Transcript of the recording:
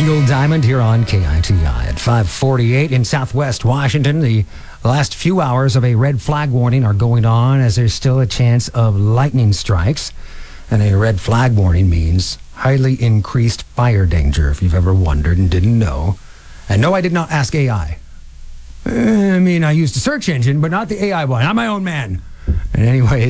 Neil Diamond here on KITI at 5:48 in Southwest Washington. The last few hours of a red flag warning are going on as there's still a chance of lightning strikes. And a red flag warning means highly increased fire danger, if you've ever wondered and didn't know. And no, I did not ask AI. I used a search engine, but not the AI one. I'm my own man. And anyways,